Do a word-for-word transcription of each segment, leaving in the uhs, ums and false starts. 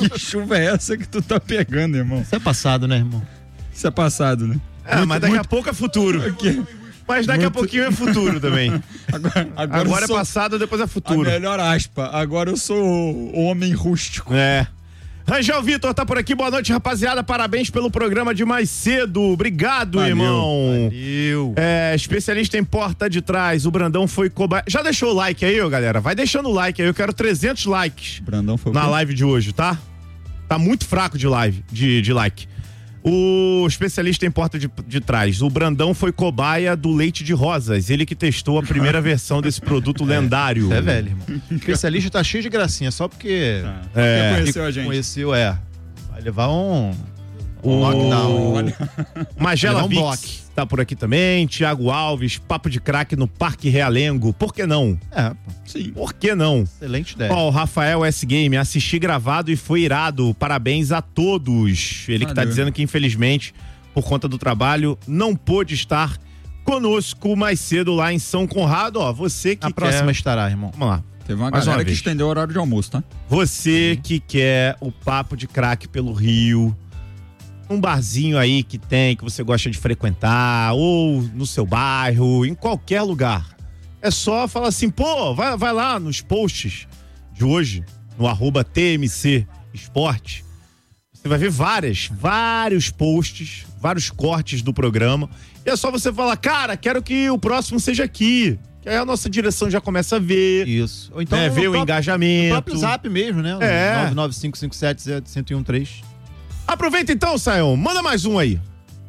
Que chuva é essa que tu tá pegando, irmão? Isso é passado, né, irmão? Isso é passado, né? É, muito, mas daqui muito... a pouco é futuro. Aqui. Mas daqui muito... a pouquinho é futuro também. Agora, agora, agora é sou... passado, depois é futuro. A melhor aspa. Agora eu sou o homem rústico. É. Rangel Vitor tá por aqui, boa noite, rapaziada, parabéns pelo programa de mais cedo, obrigado, Valeu. irmão. Valeu. É, especialista em porta de trás, o Brandão foi cobaia. Já deixou o like aí, ó, galera? Vai deixando o like aí, eu quero trezentos likes Brandão foi na live de hoje, tá? Tá muito fraco de live, de, de like. O especialista em porta de, de trás, o Brandão foi cobaia do leite de rosas, ele que testou a primeira versão desse produto é, lendário. Isso é velho, irmão. O especialista tá cheio de gracinha, só porque ah, é, conheceu a gente. Conheceu, é. Vai levar um... Um lockdown. Magela Vix tá por aqui também, Thiago Alves, papo de craque no Parque Realengo, por que não? É, sim. Por que não? Excelente ideia. Ó, o Rafael S Game, assisti gravado e foi irado, parabéns a todos. Ele que tá dizendo que infelizmente, por conta do trabalho, não pôde estar conosco mais cedo lá em São Conrado, ó, você que a quer... próxima estará, irmão. Vamos lá. Teve uma Mais galera uma que vez. estendeu o horário de almoço, tá? Você que quer o papo de craque pelo Rio, um barzinho aí que tem, que você gosta de frequentar, ou no seu bairro, em qualquer lugar. É só falar assim, pô, vai, vai lá nos posts de hoje, no arroba T M C Esporte. Você vai ver várias, vários posts, vários cortes do programa. E é só você falar, cara, quero que o próximo seja aqui. Que aí a nossa direção já começa a ver. Isso. Ou então né, ver o engajamento. No próprio zap mesmo, né? É. nove nove cinco cinco sete zero um um três. Aproveita então, Sayão, manda mais um aí.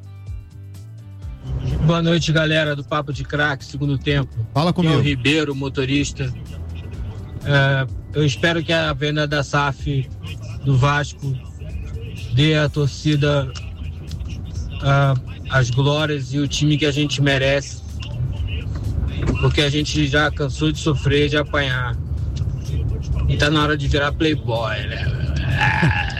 Boa noite, galera do Papo de Craque, segundo tempo. Fala comigo. Eu, Ribeiro, motorista. É, eu espero que a venda da S A F do Vasco dê à torcida uh, as glórias e o time que a gente merece. Porque a gente já cansou de sofrer, de apanhar. E tá na hora de virar playboy, né?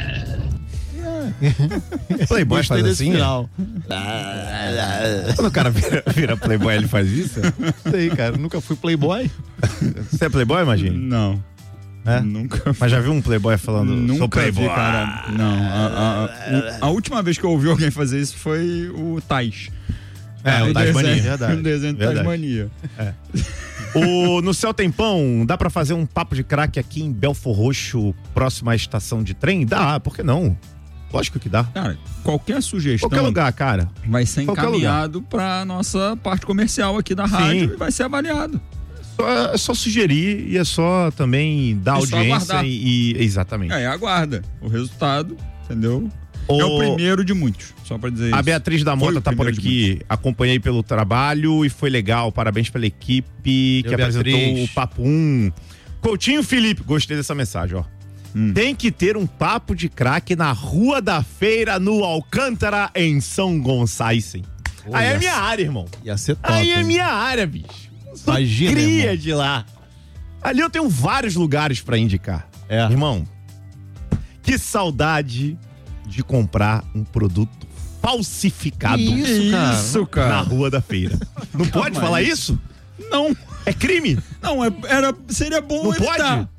Playboy Gostei faz desse assim? final. Quando o cara vira, vira playboy, ele faz isso? Sei, cara. Nunca fui playboy. Você é playboy, imagina? Não. É? Nunca. Mas já viu um playboy falando? Nunca sou playboy. vi, cara. Não. A, a, a, a última vez que eu ouvi alguém fazer isso foi o Tais. É, o Tais Mania. Verdade. O desenho do Tais Mania. É. O, no Céu Tem Pão, dá pra fazer um papo de craque aqui em Belfor Roxo, próximo à estação de trem? Dá, por que não? Lógico que dá. Cara, qualquer sugestão. Qualquer lugar, cara. Vai ser Qualquer encaminhado lugar. Pra nossa parte comercial aqui da rádio. Sim. E vai ser avaliado. Só, é só sugerir e é só também dar é audiência e, e. Exatamente. É, aguarda o resultado, entendeu? O... É o primeiro de muitos, só pra dizer isso. A Beatriz da Mota tá por aqui, acompanhei pelo trabalho e foi legal. Parabéns pela equipe Eu, que Beatriz. apresentou o Papo um. Coutinho Felipe, gostei dessa mensagem, ó. Hum. Tem que ter um papo de craque na Rua da Feira, no Alcântara, em São Gonçalo. Olha, aí é minha área, irmão. Ia ser top. Aí é hein? minha área, bicho. Sou Imagina, cria irmão. de lá. Ali eu tenho vários lugares pra indicar. É. Irmão, que saudade de comprar um produto falsificado. Isso, cara. Isso, cara. Na Rua da Feira. Não Calma pode falar aí. isso? Não. É crime? Não, é, era, seria bom Não evitar. pode?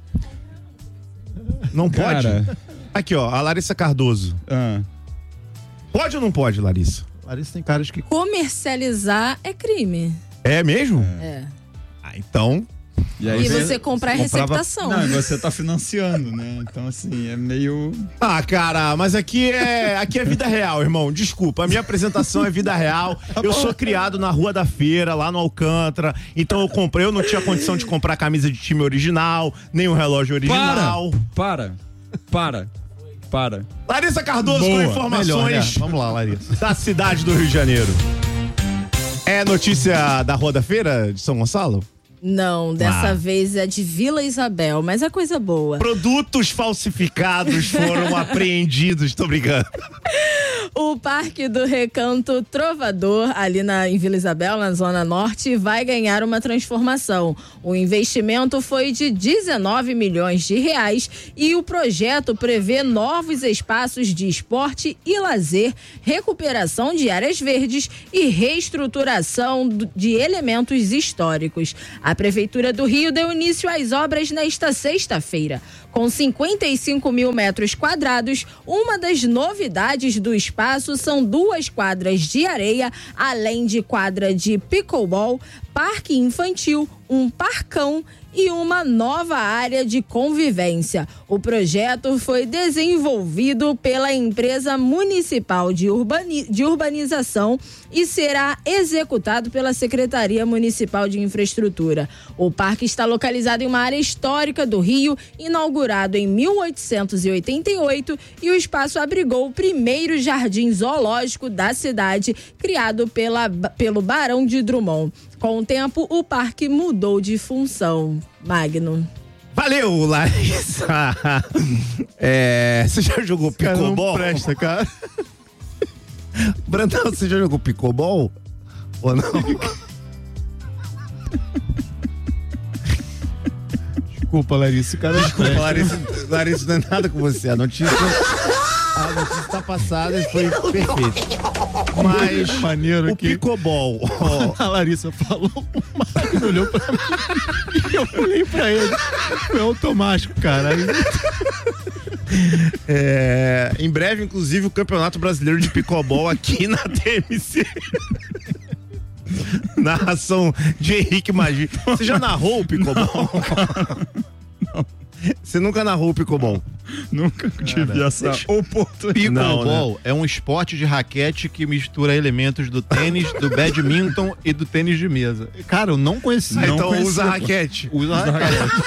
Não pode? Cara. Aqui, ó, a Larissa Cardoso. Ah. Pode ou não pode, Larissa? Larissa tem caras que... Comercializar é crime. É mesmo? É. Ah, então... E, aí E você comprar é comprava- receptação. Não, e você tá financiando, né? Então, assim, é meio... Ah, cara, mas aqui é, aqui é vida real, irmão. Desculpa, a minha apresentação é vida real. Eu sou criado na Rua da Feira, lá no Alcântara. Então eu comprei, eu não tinha condição de comprar camisa de time original, nem um relógio original. Para, para, para. Larissa Cardoso Boa. com informações Melhor, né? Vamos lá, Larissa. da cidade do Rio de Janeiro. É notícia da Rua da Feira de São Gonçalo? Não, dessa Ah. vez é de Vila Isabel, mas é coisa boa. Produtos falsificados foram apreendidos, tô brincando. O Parque do Recanto Trovador, ali na, em Vila Isabel, na Zona Norte, vai ganhar uma transformação. O investimento foi de dezenove milhões de reais e o projeto prevê novos espaços de esporte e lazer, recuperação de áreas verdes e reestruturação do- de elementos históricos. A Prefeitura do Rio deu início às obras nesta sexta-feira. Com cinquenta e cinco mil metros quadrados, uma das novidades do espaço são duas quadras de areia, além de quadra de pickleball, parque infantil, um parcão e uma nova área de convivência. O projeto foi desenvolvido pela empresa municipal de, urbani- de urbanização e será executado pela Secretaria Municipal de Infraestrutura. O parque está localizado em uma área histórica do Rio, inaugurado em mil oitocentos e oitenta e oito, e o espaço abrigou o primeiro jardim zoológico da cidade, criado pela, pelo Barão de Drummond. Com o tempo, o parque mudou de função. Magno. Valeu, Larissa. É, você já jogou pickleball? Não presta, cara. Brandão, você já jogou pickleball? Ou não? Desculpa, Larissa, cara. Desculpa, Larissa, Larissa, não é nada com você. A notícia, a notícia tá passada e foi perfeita. Mas maneiro o aqui. pickleball. A Larissa falou, o Magno olhou pra mim e eu olhei pra ele. Foi automático, cara. Aí... É, em breve, inclusive, o Campeonato Brasileiro de Pickleball aqui na T M C. Narração de Henrique Magi. Você já narrou o pickleball? Não. Você nunca narrou o pickleball? Nunca tive essa oportunidade. Pickleball Não, né? é um esporte de raquete que mistura elementos do tênis, do badminton e do tênis de mesa. Cara, eu não conhecia. Ah, Não então conhecia, usa pô. raquete. Usa raquete.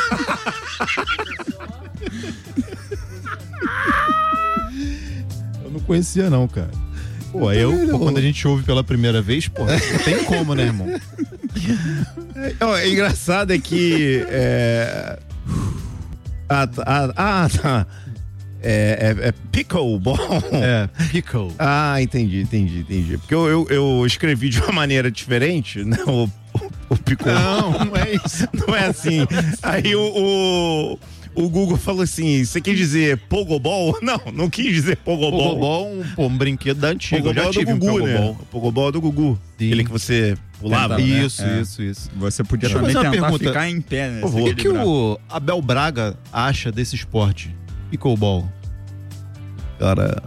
Eu não conhecia não, cara. Pô, eu, pô, quando a gente ouve pela primeira vez, pô, não tem como, né, irmão? Ó, é engraçado é que é... Ah, tá, ah, ah, tá. É, é, é pickleball. É, pickle. Ah, entendi, entendi, entendi. Porque eu, eu, eu escrevi de uma maneira diferente, né? O, o, o pickleball. Não, não é isso. Não é assim. Aí o, o, o Google falou assim: você quis dizer pogobol? Não, não quis dizer pogobol. Pogobol, um, pô, um brinquedo da antiga. Pogobol Eu é já do tive um Gugu, né? pogobol. O pogobol é do Gugu. Sim. Aquele que você pulava. Tentava, né? Isso, É. isso, isso. Você podia Deixa eu também fazer uma tentar pergunta. ficar em pé, né? Por favor, Se o que equilibrar. o Abel Braga acha desse esporte? Pickleball. Cara,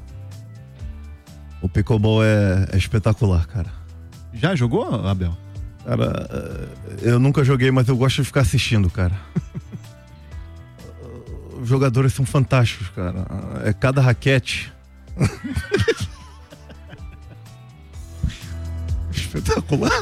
o pickleball é, é espetacular, cara. Já jogou, Abel? Cara, eu nunca joguei, mas eu gosto de ficar assistindo, cara. Os jogadores são fantásticos, cara. É cada raquete. Espetacular.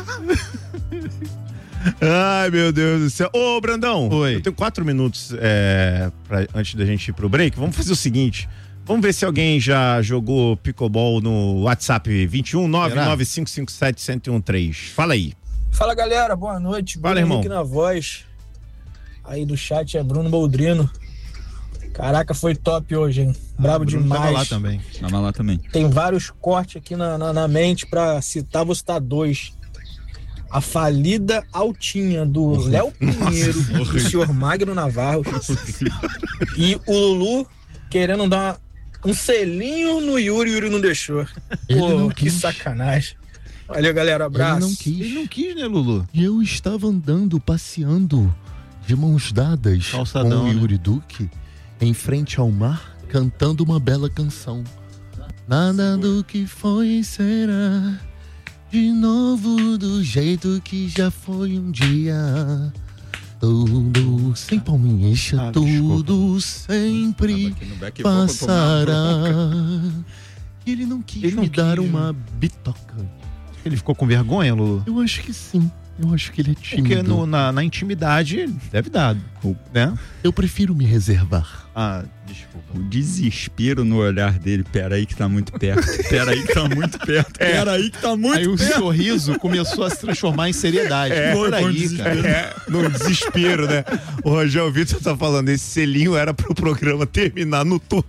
Ai, meu Deus do céu. Ô, Brandão. Oi. Eu tenho quatro minutos é, pra, antes da gente ir pro break. Vamos fazer o seguinte. Vamos ver se alguém já jogou pickleball no WhatsApp vinte e um nove nove cinco cinco sete um zero um três. Fala aí. Fala, galera, boa noite. Fala, Bruno irmão. Henrique na voz. Aí do chat é Bruno Boldrino. Caraca, foi top hoje, hein? Brabo Bruno demais. Tava lá também. Tava lá também. Tem vários cortes aqui na, na, na mente pra citar, vou citar dois. A falida altinha do Léo Pinheiro, do senhor Magno Navarro. E o Lulu querendo dar uma- um selinho no Yuri, o Yuri não deixou. Ele Pô, não que quis. sacanagem. Valeu, galera, abraço. Ele não quis. Ele não quis, né, Lulu? E eu estava andando, passeando, de mãos dadas Calçadão, com o né? Yuri Duque, em frente ao mar, cantando uma bela canção. Nada do que foi será, de novo do jeito que já foi um dia. Tudo sem palminha, Ah, tudo sempre Aqui no back vocal, passará. tomando E ele não quis Ele não me dar quis, uma bitoca. Ele ficou com vergonha, Lulu? Eu acho que sim. Eu acho que ele é tímido. Porque no- na, na intimidade deve dar, né? Eu prefiro me reservar. Ah, desculpa. O desespero no olhar dele. Pera aí que tá muito perto. Pera aí que tá muito perto. Pera aí que tá muito Aí o perto. sorriso começou a se transformar em seriedade. É, Por foi com aí, desespero. cara. É, no desespero, né? O Rogério Vitor tá falando, esse selinho era pro programa terminar no topo.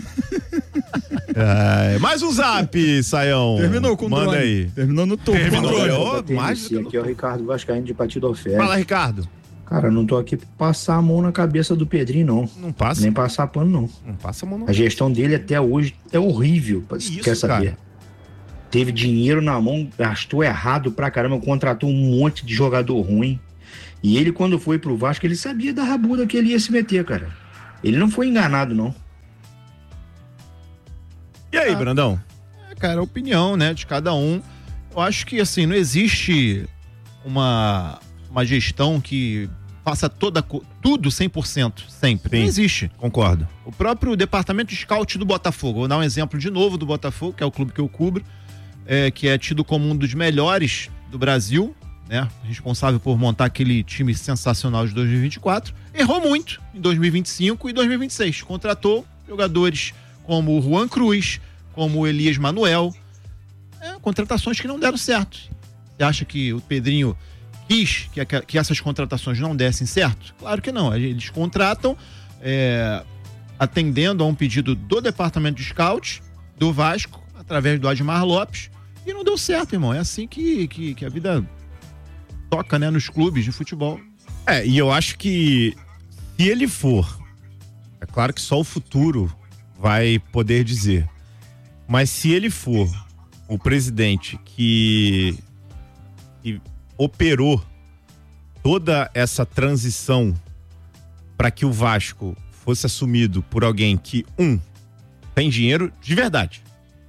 É, mais um zap, Saião. Terminou com o Manda drone. aí. Terminou no topo. Terminou. Com o drone. Ó, T M C, mais do que no aqui é o Ricardo Vascaíno de Partido Oferta. Fala, Ricardo. Cara, não tô aqui pra passar a mão na cabeça do Pedrinho, não. Não passa, Nem passar pano, não. não passa a mão não. A gestão dele até hoje é horrível, Que isso, quer saber? cara? Teve dinheiro na mão, gastou errado pra caramba, contratou um monte de jogador ruim. E ele, quando foi pro Vasco, ele sabia da rabuda que ele ia se meter, cara. Ele não foi enganado, não. E aí, ah, Brandão? É, cara, a opinião, né, de cada um. Eu acho que, assim, não existe uma, uma gestão que faça toda, tudo cem por cento sempre. Sim, não existe. Concordo. O próprio departamento de scout do Botafogo, vou dar um exemplo de novo do Botafogo, que é o clube que eu cubro, é, que é tido como um dos melhores do Brasil, né, responsável por montar aquele time sensacional de dois mil e vinte e quatro, errou muito em dois mil e vinte e cinco e dois mil e vinte e seis. Contratou jogadores como o Juan Cruz, como o Elias Manuel, é, contratações que não deram certo. Você acha que o Pedrinho quis que, que essas contratações não dessem certo? Claro que não. Eles contratam é, atendendo a um pedido do departamento de scout do Vasco, através do Admar Lopes, e não deu certo, irmão. É assim que, que, que a vida toca, né, nos clubes de futebol. É, e eu acho que se ele for, é claro que só o futuro vai poder dizer, mas se ele for o presidente que, que operou toda essa transição para que o Vasco fosse assumido por alguém que, um, tem dinheiro de verdade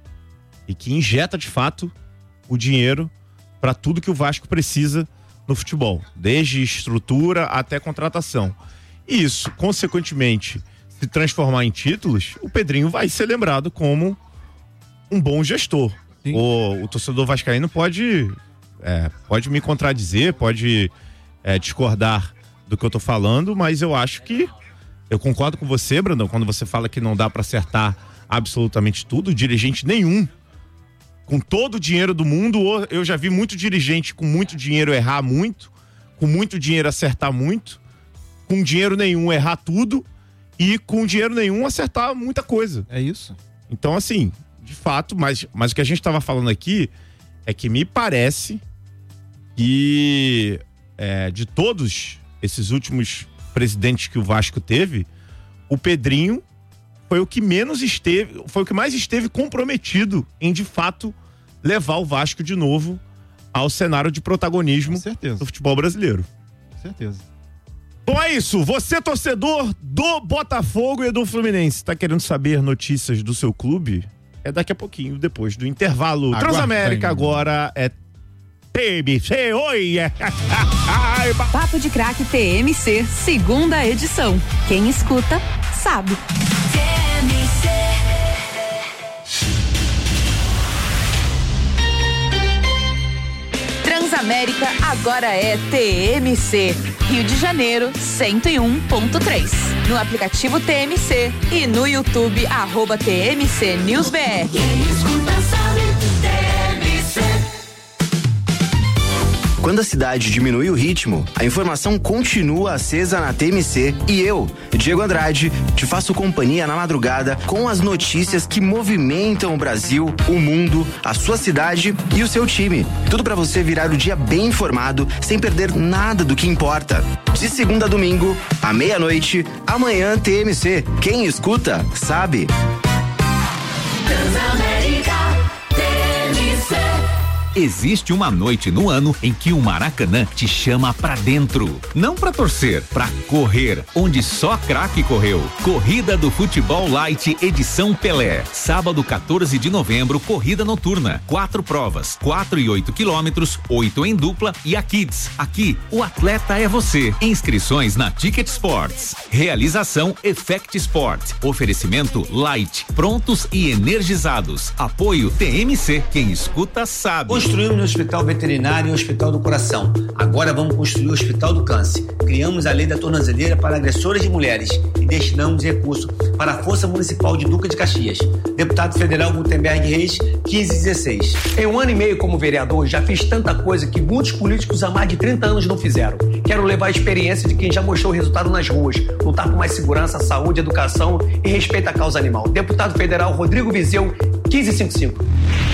e que injeta de fato o dinheiro para tudo que o Vasco precisa no futebol, desde estrutura até contratação. E isso, consequentemente, se transformar em títulos, o Pedrinho vai ser lembrado como um bom gestor. O, o torcedor vascaíno pode, é, pode me contradizer, pode é, discordar do que eu tô falando, mas eu acho que eu concordo com você, Brandão, quando você fala que não dá para acertar absolutamente tudo. Dirigente nenhum, com todo o dinheiro do mundo, eu já vi muito dirigente com muito dinheiro errar muito, com muito dinheiro acertar muito, com dinheiro nenhum errar tudo e com dinheiro nenhum acertar muita coisa. É isso. Então, assim, de fato, mas, mas o que a gente estava falando aqui é que me parece que é, de todos esses últimos presidentes que o Vasco teve, o Pedrinho foi o que menos esteve, foi o que mais esteve comprometido em, de fato, levar o Vasco de novo ao cenário de protagonismo do futebol brasileiro. Com certeza. Bom, é isso. Você, torcedor do Botafogo e do Fluminense, tá querendo saber notícias do seu clube? É daqui a pouquinho, depois do intervalo. Aguarda. Transamérica agora é T M C. Oi! Papo de Craque T M C, segunda edição. Quem escuta, sabe. T M C. Transamérica agora é T M C. Rio de Janeiro, cento e um ponto três. No aplicativo T M C e no YouTube, arroba T M C News B R. Quem escuta sabe, T M C. Quando a cidade diminui o ritmo, a informação continua acesa na T M C e eu, Diego Andrade, te faço companhia na madrugada com as notícias que movimentam o Brasil, o mundo, a sua cidade e o seu time. Tudo para você virar o dia bem informado, sem perder nada do que importa. De segunda a domingo, à meia-noite, amanhã T M C. Quem escuta, sabe. Transamérica, T M C. Existe uma noite no ano em que o Maracanã te chama pra dentro. Não pra torcer, pra correr, onde só craque correu. Corrida do Futebol Light, edição Pelé. Sábado, quatorze de novembro, corrida noturna. Quatro provas, quatro e oito quilômetros, oito em dupla e a Kids. Aqui, o atleta é você. Inscrições na Ticket Sports. Realização Effect Sport. Oferecimento Light. Prontos e energizados. Apoio T M C. Quem escuta sabe. Construímos o Hospital Veterinário e o Hospital do Coração. Agora vamos construir o Hospital do Câncer. Criamos a lei da tornozeleira para agressoras de mulheres e destinamos recurso para a Força Municipal de Duque de Caxias. Deputado Federal Gutenberg Reis, quinze dezesseis. Em um ano e meio como vereador, já fiz tanta coisa que muitos políticos há mais de trinta anos não fizeram. Quero levar a experiência de quem já mostrou resultado nas ruas, lutar por mais segurança, saúde, educação e respeito à causa animal. Deputado Federal Rodrigo Vizeu, quinze cinquenta e cinco.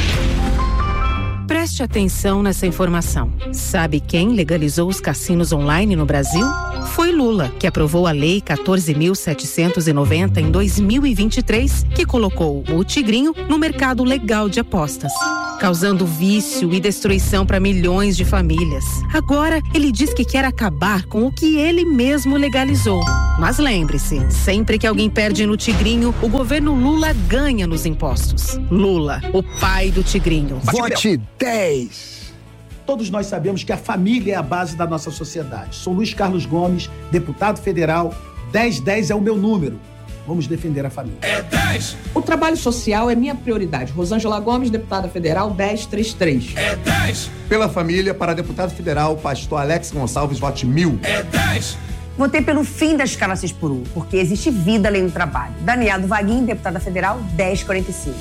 Preste atenção nessa informação. Sabe quem legalizou os cassinos online no Brasil? Foi Lula, que aprovou a Lei quatorze mil setecentos e noventa em dois mil e vinte e três, que colocou o Tigrinho no mercado legal de apostas. causando vício e destruição para milhões de famílias. Agora, ele diz que quer acabar com o que ele mesmo legalizou. Mas lembre-se, sempre que alguém perde no Tigrinho, o governo Lula ganha nos impostos. Lula, o pai do Tigrinho. Vote dez. Todos nós sabemos que a família é a base da nossa sociedade. Sou Luiz Carlos Gomes, deputado federal. dez dez é o meu número. Vamos defender a família. É dez. O trabalho social é minha prioridade. Rosângela Gomes, deputada federal, dez trinta e três. É dez. Pela família, para deputado federal, pastor Alex Gonçalves, vote mil. É dez. Votei pelo fim da escala seis por um, porque existe vida além do trabalho. Daniela do Vaguinho, deputada federal, dez quarenta e cinco.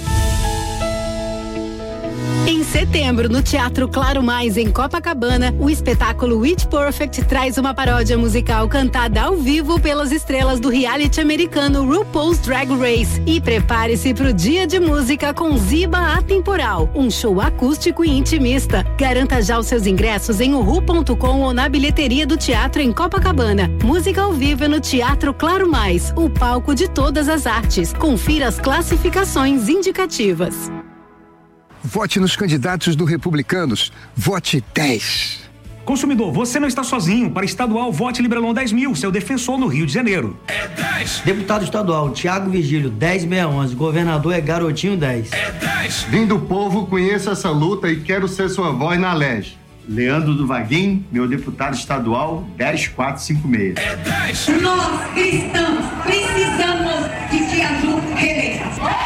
Em setembro, no Teatro Claro Mais, em Copacabana, o espetáculo It Perfect traz uma paródia musical cantada ao vivo pelas estrelas do reality americano RuPaul's Drag Race. E prepare-se para o Dia de Música com Ziba Atemporal, um show acústico e intimista. Garanta já os seus ingressos em uhu ponto com ou na bilheteria do teatro em Copacabana. Música ao vivo no Teatro Claro Mais, o palco de todas as artes. Confira as classificações indicativas. Vote nos candidatos do Republicanos. Vote dez. Consumidor, você não está sozinho. Para estadual, vote Librelon dez mil, seu defensor no Rio de Janeiro. É dez. Deputado estadual, Tiago Vigílio, dez seiscentos e onze. Governador é Garotinho, dez. É dez. Vim do povo, conheço essa luta e quero ser sua voz na L E G. Leandro do Vaguinho, meu deputado estadual, dez quatrocentos e cinquenta e seis. É dez. Nós, cristãos, precisamos de que a Ju reeleja.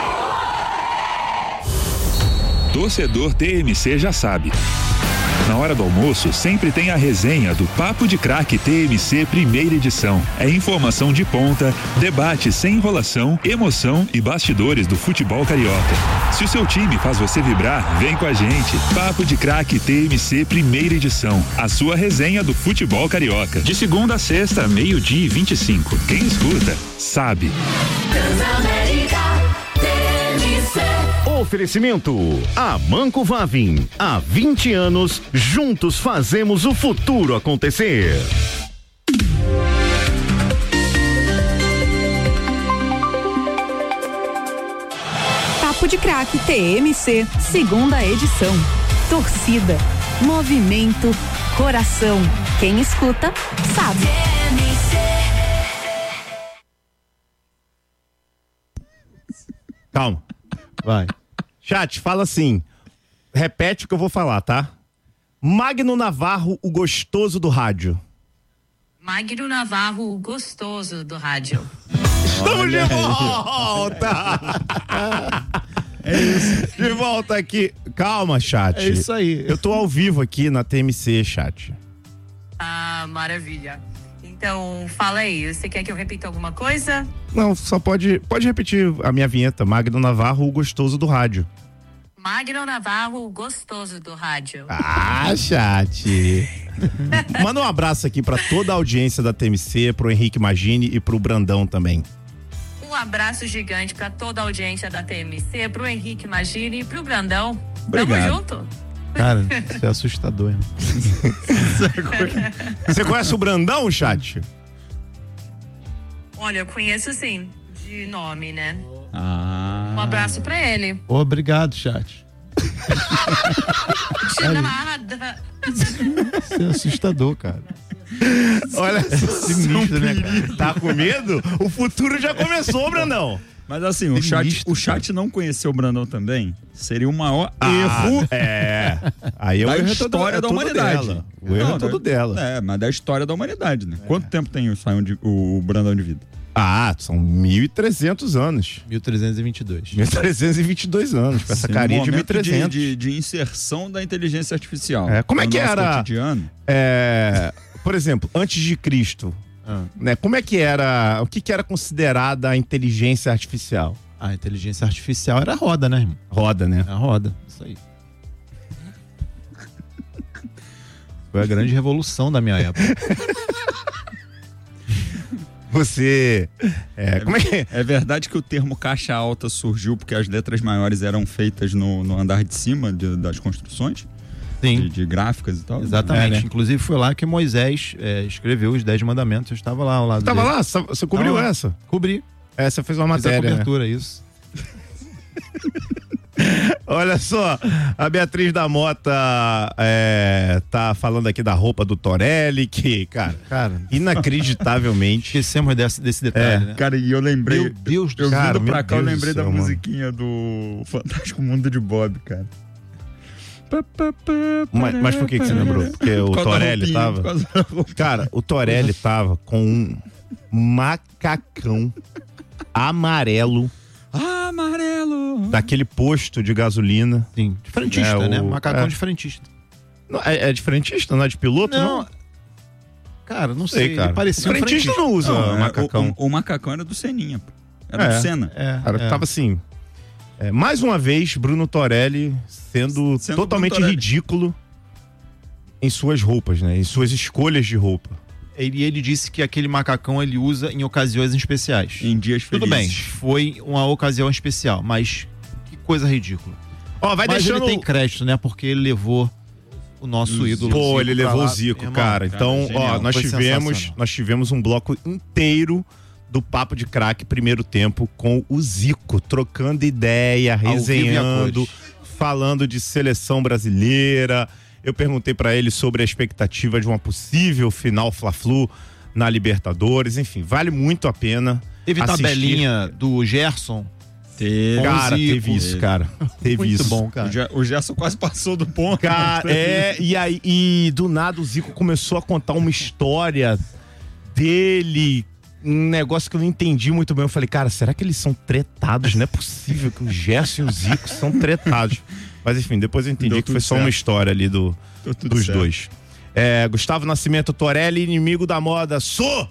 Torcedor T M C já sabe. Na hora do almoço, sempre tem a resenha do Papo de Craque T M C primeira edição. É informação de ponta, debate sem enrolação, emoção e bastidores do futebol carioca. Se o seu time faz você vibrar, vem com a gente. Papo de Craque T M C primeira edição. A sua resenha do futebol carioca. De segunda a sexta, meio-dia e vinte e cinco. Quem escuta, sabe. Oferecimento a Manco Vavin. Há vinte anos, juntos fazemos o futuro acontecer. Papo de Craque T M C, segunda edição. Torcida, movimento, coração. Quem escuta, sabe. Calma. Vai. Chat, fala assim. Repete o que eu vou falar, tá? Magno Navarro, o gostoso do rádio. Magno Navarro, o gostoso do rádio. Estamos de volta! É isso. De volta aqui. Calma, chat. É isso aí. Eu tô ao vivo aqui na T M C, chat. Ah, maravilha. Então, fala aí. Você quer que eu repita alguma coisa? Não, só pode, pode repetir a minha vinheta. Magno Navarro, o gostoso do rádio. Magno Navarro, o gostoso do rádio. Ah, chat. Manda um abraço aqui pra toda a audiência da T M C, pro Henrique Magini e pro Brandão também. Um abraço gigante pra toda a audiência da T M C, pro Henrique Magini e pro Brandão. Obrigado. Tamo junto? Cara, isso é assustador, hein? Você conhece o Brandão, chat? Olha, eu conheço sim, de nome, né? Ah. Um abraço pra ele. Obrigado, chat. De nada. Isso é assustador, cara. Olha, Sinistro, né, cara? Tá com medo? O futuro já começou, Brandão. Mas assim, o chat, o chat não conheceu o Brandão também, seria o maior Ah, erro é. Aí é o da erro é todo- história é da todo humanidade. dela. O erro é todo da- dela. É, mas da história da humanidade, né? Quanto tempo tem o, Saião de- o Brandão de vida? Ah, são mil e trezentos anos. mil trezentos e vinte e dois. mil trezentos e vinte e dois anos, com essa Sim, carinha no de mil e momento trezentos. De, de inserção da inteligência artificial. É, como é no que nosso era? cotidiano. É, por exemplo, antes de Cristo, né? Como é que era? O que, que era considerada a inteligência artificial? A inteligência artificial era roda, né, irmão? Roda, né? É a roda, isso aí. Foi a grande revolução da minha época. Você. É, como é que É verdade que o termo caixa alta surgiu porque as letras maiores eram feitas no, no andar de cima de- das construções? Sim. De, de gráficas e tal? Exatamente. É, né? Inclusive foi lá que Moisés é, escreveu os Dez Mandamentos. Eu estava lá ao lado Tava dele. lá? Você você cobriu Tava lá. essa? Cobri. É, você fez uma Fiz a matéria. cobertura, isso. Olha só, a Beatriz da Mota é, tá falando aqui da roupa do Torelli, que, cara, cara inacreditavelmente. Esquecemos desse, desse detalhe, É. né? Cara, e eu lembrei. Meu Deus do eu céu. vindo Meu pra cá, eu Deus lembrei do da céu, mano. musiquinha do Fantástico Mundo de Bob, cara. Mas, mas por que, que você lembrou? Porque o Por causa da Torelli roupinha, tava. por causa da roupinha. Cara, o Torelli tava com um macacão amarelo. Amarelo! Daquele posto de gasolina. Sim, de frentista, É, o- né? Macacão é. de frentista. Não, é, é de frentista, não é de piloto? Não. Não. Cara, não sei, cara. ele parecia um frentista frentista. não usa Não, é, macacão. O, o, o macacão era do Seninha, pô. Era É, do Senna. É, Cara, é. tava assim. é, mais uma vez, Bruno Torelli sendo, Sendo totalmente Bruno Torelli. ridículo em suas roupas, né? Em suas escolhas de roupa. Ele, ele disse que aquele macacão ele usa em ocasiões especiais. Em dias Tudo bem, felizes. foi uma ocasião especial, mas que coisa ridícula. Ó, vai mas deixando. ele tem crédito, né? Porque ele levou o nosso Hum, ídolo. Pô, Zico ele pra levou lá. o Zico, Irmão, cara. Então, genial. ó, nós Foi tivemos, sensacional. nós tivemos um bloco inteiro do Papo de Craque primeiro tempo com o Zico, trocando ideia, Ao vivo e a resenhando, cores. falando de seleção brasileira. Eu perguntei pra ele sobre a expectativa de uma possível final Fla-Flu na Libertadores. Enfim, vale muito a pena. Teve assistir. tabelinha do Gerson. Teve. Cara, Zico. teve isso, cara. Teve Muito isso. bom, O, cara. Ge- o Gerson quase passou do ponto. Cara, é, e aí, e do nada o Zico começou a contar uma história dele, um negócio que eu não entendi muito bem. Eu falei, cara, será que eles são tretados? Não é possível que o Gerson e o Zico são tretados. Mas enfim, depois eu entendi Deu que foi tudo só uma certo. história ali do, Deu tudo dos certo. dois. É, Gustavo Nascimento Torelli, inimigo da moda. Sou!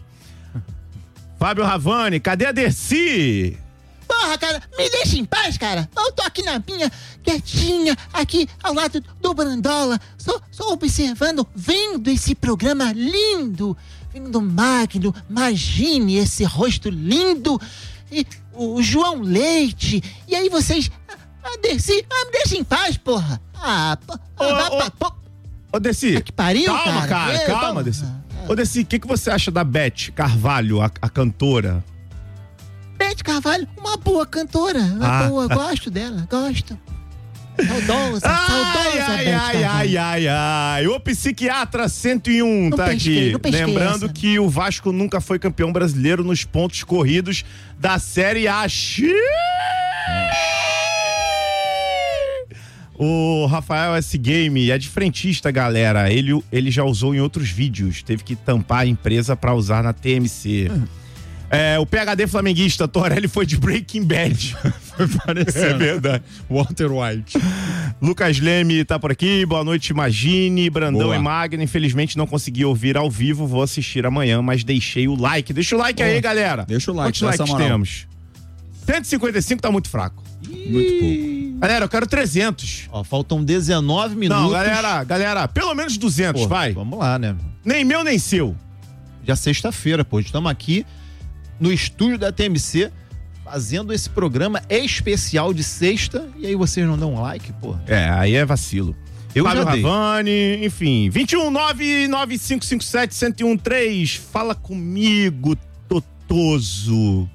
Fábio Ravani, cadê a Dercy? Porra, cara, me deixa em paz, cara. Eu tô aqui na minha, quietinha, aqui ao lado do Brandola, só, só observando, vendo esse programa lindo, vendo Magno, imagine esse rosto lindo, e o João Leite, e aí vocês, a Dercy, ah, me deixa em paz, porra. Ah, pô, Ô, ah, ô, vá pra- pô, Ô, Dercy, que pariu, calma, cara. cara, É, calma, vamos- Dercy. Ô, Dercy, o que, que você acha da Beth Carvalho, a, a cantora? Beth Carvalho, uma boa cantora, uma Ah. boa, gosto dela, gosto. Saudosa, Ai, saudosa ai, Beth ai, Carvalho. ai, ai, ai. O Psiquiatra cento e um Não tá pesquei, aqui. não pesquei Lembrando essa. que o Vasco nunca foi campeão brasileiro nos pontos corridos da Série A. Xiii! O Rafael S. Game é de frentista, galera. Ele, ele já usou em outros vídeos. Teve que tampar a empresa pra usar na T M C. É, o P H D flamenguista, Torelli foi de Breaking Bad. Foi parecendo. É verdade. Walter White. Lucas Leme tá por aqui, boa noite, Imagine, Brandão Boa. e Magno, infelizmente não consegui ouvir ao vivo, vou assistir amanhã, mas deixei o like, deixa o like Boa. aí, galera. Deixa o like, Quantos dá essa likes moral. temos? cento e cinquenta e cinco tá muito fraco. Muito pouco. Galera, eu quero trezentos. Ó, faltam dezenove minutos. Não, galera, galera, pelo menos duzentos, Pô, vai. Vamos lá, né? Nem meu, nem seu. Já sexta-feira, pô. Estamos aqui no estúdio da T M C fazendo esse programa especial de sexta e aí vocês não dão um like, pô. É, aí é vacilo. Eu Fábio já dei. Ravani, enfim, vinte e um nove nove cinco cinco sete um zero um três, fala comigo, Totoso.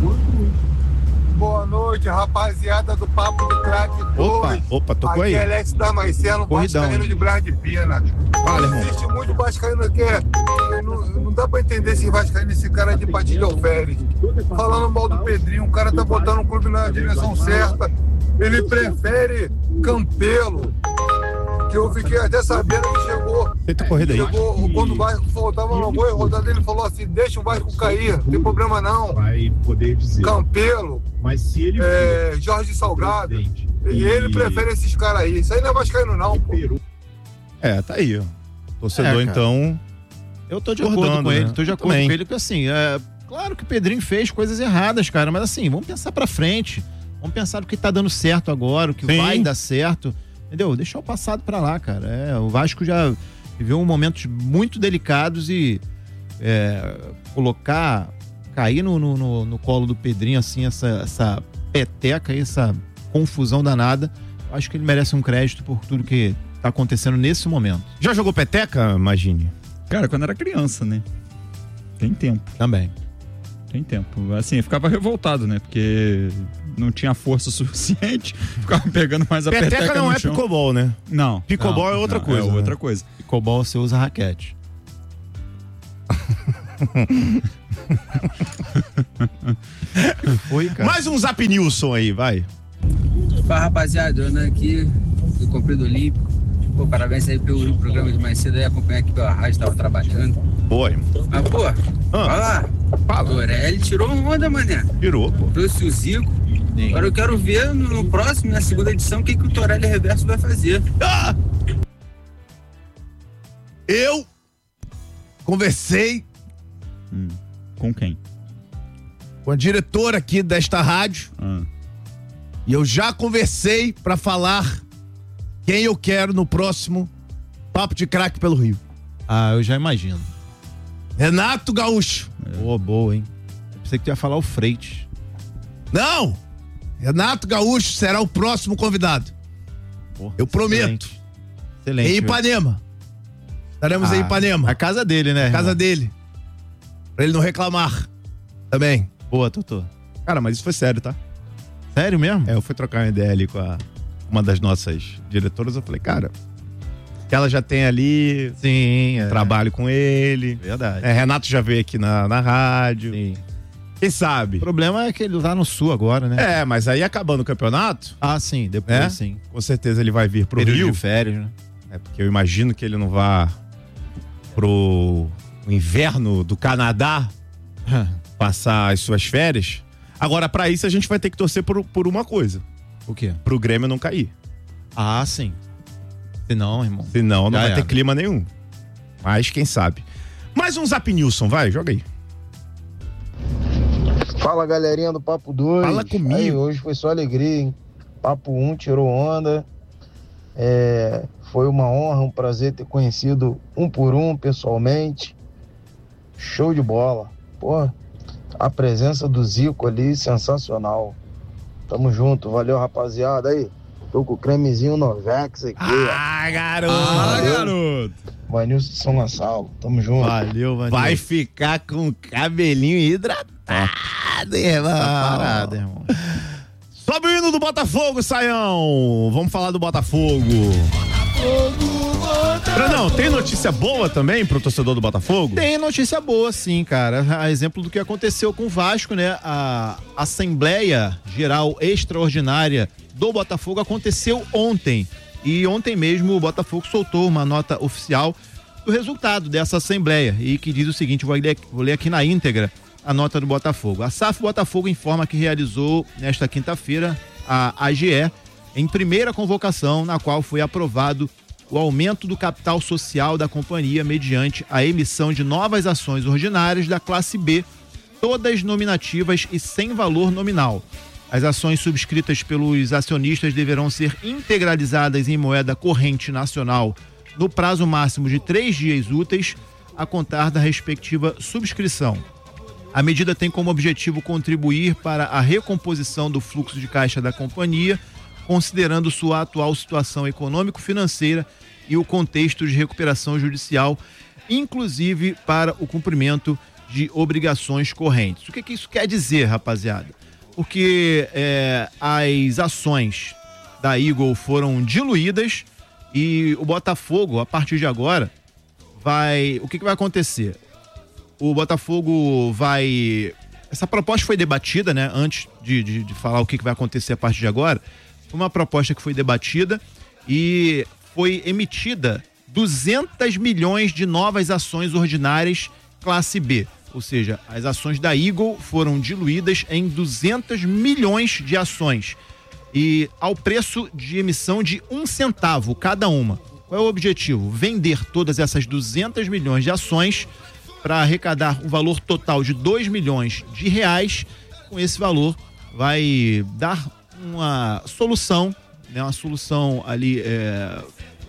Boa noite, rapaziada do Papo do Craque Opa, dois. opa, tocou aí? Aqui é Alex Damasceno, Corridão, vascaíno hein? de Braz de Pina. Fala, irmão. Existe muito vascaíno que é- não, não dá pra entender esse vascaíno, esse cara de Patilha Alferes. Falando mal do Pedrinho, o cara tá botando o clube na direção certa. Ele prefere Campelo, que eu fiquei até sabendo que chegou. Feita corrida aí. Chegou quando o Vasco faltava uma boa rodada, ele falou assim: deixa o Vasco cair, não tem problema não. Vai poder dizer. Campelo, Mas se ele é, Jorge Salgado, e ele prefere esses caras aí. Isso aí não é vascaíno não, pô. É, tá aí, ó. Torcedor, É, cara. então. Eu tô de acordo Concordando, com ele, né? tô de Eu acordo também. com ele, porque assim, é, claro que o Pedrinho fez coisas erradas, cara, mas assim, vamos pensar pra frente. Vamos pensar no que tá dando certo agora, o que Sim. vai dar certo. Entendeu? Deixar o passado pra lá, cara. É, o Vasco já viveu momentos muito delicados e é, colocar, cair no, no, no- no colo do Pedrinho, assim, essa, essa peteca, essa confusão danada, eu acho que ele merece um crédito por tudo que tá acontecendo nesse momento. Já jogou peteca, Imagine? Cara, quando era criança, né? Tem tempo. Também. Tem tempo. Assim, eu ficava revoltado, né? Porque não tinha força suficiente, ficava pegando mais a Peteca peteca não no é chão. pickleball, né? Não. Pickleball não, é outra não, coisa. É né? outra coisa. Pickleball você usa raquete. Foi, cara. Mais um Zap Nilson aí, vai. Fala, rapaziada, eu ando aqui do Comprido Olímpico. Pô, parabéns aí pelo programa de mais cedo aí, acompanhar aqui pela rádio, tava trabalhando. Boa, Mas, pô, olha lá. Fala. O Torelli tirou onda, mané. Tirou, pô. Trouxe o Zico. Sim. Agora eu quero ver no, no próximo, na segunda edição, o que, que o Torelli Reverso vai fazer. Ah! Eu conversei hum. com quem? Com a diretora aqui desta rádio. Hum. E eu já conversei pra falar quem eu quero no próximo Papo de Craque pelo Rio. Ah, eu já imagino. Renato Gaúcho. Boa, é. boa, hein? Eu pensei que tu ia falar o Freitas. Não! Renato Gaúcho será o próximo convidado. Porra, eu prometo. Excelente. Excelente. Em Ipanema. Estaremos ah, em Ipanema. A casa dele, né? A casa irmão? dele. Pra ele não reclamar. Também. Boa, Totô. Cara, mas isso foi sério, tá? Sério mesmo? É, eu fui trocar uma ideia ali com a, uma das nossas diretoras. Eu falei, cara, que ela já tem ali. Sim, é. Trabalho com ele. Verdade. É, Renato já veio aqui na, na rádio. Sim. Quem sabe? O problema é que ele tá no Sul agora, né? É, mas aí acabando o campeonato. Ah, sim, depois é, sim. Com certeza ele vai vir pro Período Rio. de férias, né? É, porque eu imagino que ele não vá pro inverno do Canadá passar as suas férias. Agora, pra isso, a gente vai ter que torcer por, por uma coisa. O quê? Pro Grêmio não cair. Ah, sim. Senão, irmão. Senão, não Já vai é. ter clima nenhum. Mas quem sabe. Mais um Zap Nilson, vai, joga aí. Fala, galerinha do Papo dois. Fala comigo. Aí, hoje foi só alegria, hein? Papo um tirou onda. É, foi uma honra, um prazer ter conhecido um por um pessoalmente. Show de bola. Pô, a presença do Zico ali, sensacional. Tamo junto, valeu, rapaziada. Aí, tô com o cremezinho Novex aqui. Ah, garoto! Ah, garoto! Vanilson de São Gonçalo, tamo junto. Valeu, Vanilson. Vai ficar com o cabelinho hidratado, irmão. Parada, irmão. Sobe o hino do Botafogo, Saião. Vamos falar do Botafogo. Brandão, tem notícia boa também pro torcedor do Botafogo? Tem notícia boa, sim, cara. A exemplo do que aconteceu com o Vasco, né? A Assembleia Geral Extraordinária do Botafogo aconteceu ontem. E ontem mesmo o Botafogo soltou uma nota oficial do resultado dessa Assembleia. E que diz o seguinte, vou ler, vou ler aqui na íntegra a nota do Botafogo. A S A F Botafogo informa que realizou nesta quinta-feira a A G E em primeira convocação, na qual foi aprovado o aumento do capital social da companhia mediante a emissão de novas ações ordinárias da classe B, todas nominativas e sem valor nominal. As ações subscritas pelos acionistas deverão ser integralizadas em moeda corrente nacional no prazo máximo de três dias úteis a contar da respectiva subscrição. A medida tem como objetivo contribuir para a recomposição do fluxo de caixa da companhia, considerando sua atual situação econômico-financeira e o contexto de recuperação judicial, inclusive para o cumprimento de obrigações correntes. O que, que isso quer dizer, rapaziada? Porque é, as ações da Eagle foram diluídas e o Botafogo, a partir de agora, vai... O que, que vai acontecer? O Botafogo vai... Essa proposta foi debatida, né? Antes de, de, de falar o que, que vai acontecer a partir de agora. Foi uma proposta que foi debatida e foi emitida duzentos milhões de novas ações ordinárias classe B. Ou seja, as ações da Eagle foram diluídas em duzentos milhões de ações. E ao preço de emissão de um centavo cada uma. Qual é o objetivo? Vender todas essas duzentos milhões de ações para arrecadar um valor total de dois milhões de reais. Com esse valor vai dar uma solução, né, uma solução ali é,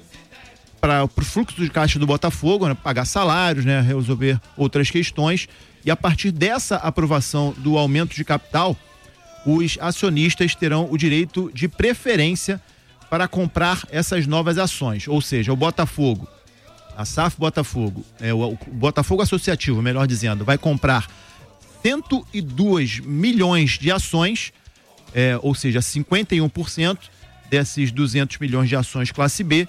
para o fluxo de caixa do Botafogo, né, pagar salários, né, resolver outras questões. E a partir dessa aprovação do aumento de capital, os acionistas terão o direito de preferência para comprar essas novas ações. Ou seja, o Botafogo, a S A F Botafogo, é, o, o Botafogo Associativo, melhor dizendo, vai comprar cento e dois milhões de ações é, ou seja, cinquenta e um por cento desses duzentos milhões de ações classe B,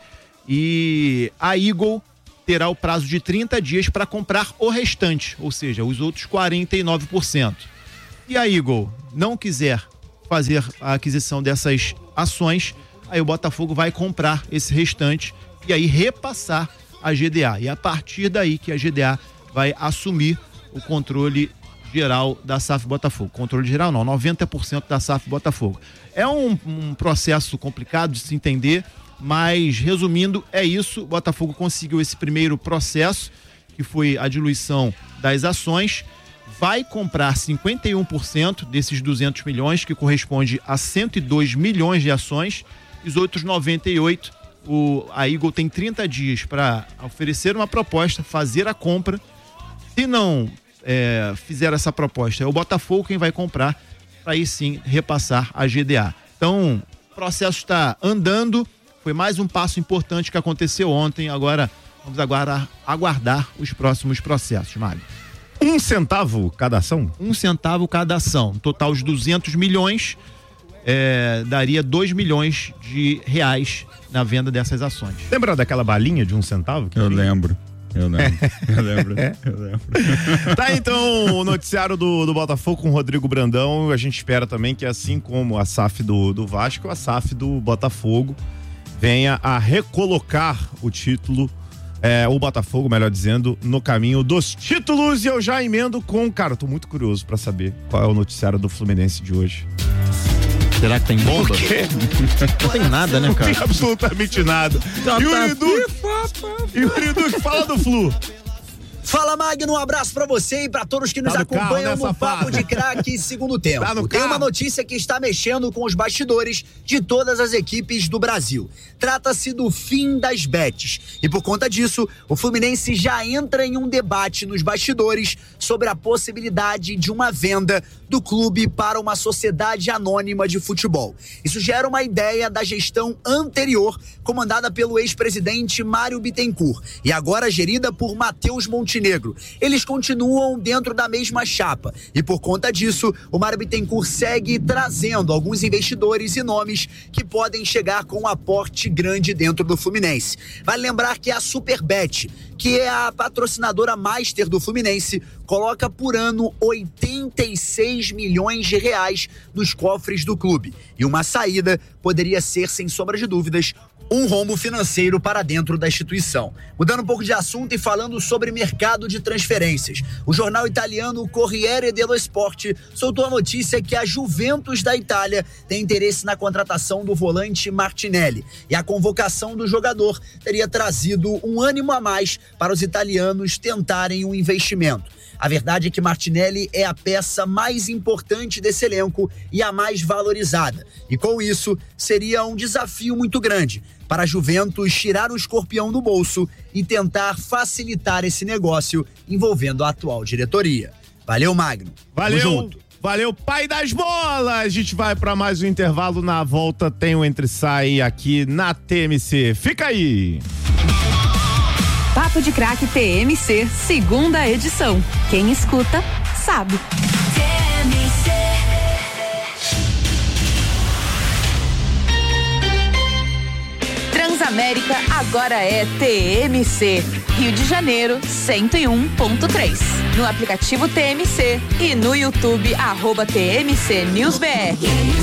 e a Eagle terá o prazo de trinta dias para comprar o restante, ou seja, os outros quarenta e nove por cento. E a Eagle não quiser fazer a aquisição dessas ações, aí o Botafogo vai comprar esse restante e aí repassar a G D A. E a partir daí que a G D A vai assumir o controle geral da S A F Botafogo. Controle geral não, noventa por cento da S A F Botafogo. É um, um processo complicado de se entender, mas resumindo, é isso. O Botafogo conseguiu esse primeiro processo, que foi a diluição das ações, vai comprar cinquenta e um por cento desses duzentos milhões, que corresponde a cento e dois milhões de ações, e os outros noventa e oito, o, a Eagle tem trinta dias para oferecer uma proposta, fazer a compra. Se não é, fizer essa proposta, é o Botafogo quem vai comprar, para aí sim repassar a G D A. Então, o processo está andando, foi mais um passo importante que aconteceu ontem, agora vamos aguardar, aguardar os próximos processos, Mário. Um centavo cada ação? Um centavo cada ação. Total os duzentos milhões, é, daria dois milhões de reais na venda dessas ações. Lembra daquela balinha de um centavo? Eu lembro. Eu lembro. Eu lembro. É. Eu lembro. Tá, então, o noticiário do, do Botafogo com o Rodrigo Brandão. A gente espera também que, assim como a S A F do, do Vasco, a S A F do Botafogo venha a recolocar o título, é, o Botafogo, melhor dizendo, no caminho dos títulos. E eu já emendo com... Cara, eu tô muito curioso pra saber qual é o noticiário do Fluminense de hoje. Será que tem bomba? Por quê? Não tem nada, né, cara? Não tem absolutamente nada. Yuri Duque, Yuri Duque, fala do Flu. Fala, Magno, um abraço pra você e pra todos que nos tá no acompanham carro, né, no Papo de Craque Segundo Tempo. Tá no Tem carro. uma notícia que está mexendo com os bastidores de todas as equipes do Brasil. Trata-se do fim das bets. E por conta disso, o Fluminense já entra em um debate nos bastidores sobre a possibilidade de uma venda do clube para uma sociedade anônima de futebol. Isso gera uma ideia da gestão anterior, comandada pelo ex-presidente Mário Bittencourt, e agora gerida por Matheus Montenegro. Eles continuam dentro da mesma chapa e por conta disso o Mário Bittencourt segue trazendo alguns investidores e nomes que podem chegar com um aporte grande dentro do Fluminense. Vale lembrar que a Superbet, que é a patrocinadora master do Fluminense, coloca por ano oitenta e seis milhões de reais nos cofres do clube. E uma saída poderia ser, sem sombra de dúvidas, um rombo financeiro para dentro da instituição. Mudando um pouco de assunto e falando sobre mercado de transferências, o jornal italiano Corriere dello Sport soltou a notícia que a Juventus da Itália tem interesse na contratação do volante Martinelli, e a convocação do jogador teria trazido um ânimo a mais para os italianos tentarem um investimento. A verdade é que Martinelli é a peça mais importante desse elenco e a mais valorizada. E com isso, seria um desafio muito grande para a Juventus tirar o escorpião do bolso e tentar facilitar esse negócio envolvendo a atual diretoria. Valeu, Magno. Valeu. Tamo junto. Valeu, pai das bolas! A gente vai para mais um intervalo. Na volta tem o Entre Sai aqui na T M C. Fica aí! Papo de Craque T M C, segunda edição. Quem escuta, sabe. T M C. Transamérica agora é T M C. Rio de Janeiro, cento e um ponto três. No aplicativo T M C e no YouTube, arroba T M C News B R.